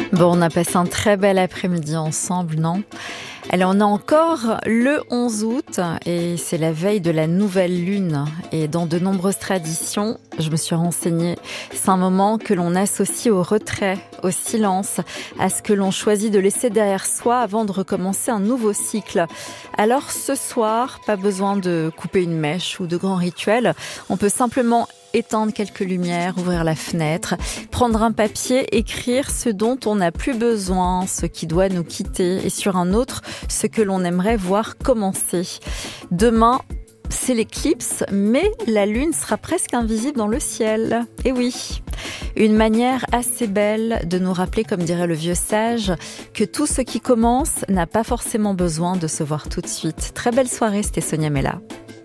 Bon, on a passé un très bel après-midi ensemble, non? Allez, on est encore le 11 août et c'est la veille de la nouvelle lune. Et dans de nombreuses traditions, je me suis renseignée, c'est un moment que l'on associe au retrait, au silence, à ce que l'on choisit de laisser derrière soi avant de recommencer un nouveau cycle. Alors ce soir, pas besoin de couper une mèche ou de grands rituels, on peut simplement éteindre quelques lumières, ouvrir la fenêtre, prendre un papier, écrire ce dont on n'a plus besoin, ce qui doit nous quitter, et sur un autre, ce que l'on aimerait voir commencer. Demain, c'est l'éclipse, mais la lune sera presque invisible dans le ciel. Et oui, une manière assez belle de nous rappeler, comme dirait le vieux sage, que tout ce qui commence n'a pas forcément besoin de se voir tout de suite. Très belle soirée, c'était Sonia Mella.